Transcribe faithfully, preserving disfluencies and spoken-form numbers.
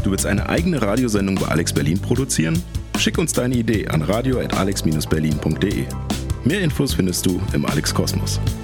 Du willst eine eigene Radiosendung bei Alex Berlin produzieren? Schick uns deine Idee an radio at alex dash berlin punkt de. Mehr Infos findest du im Alex Kosmos.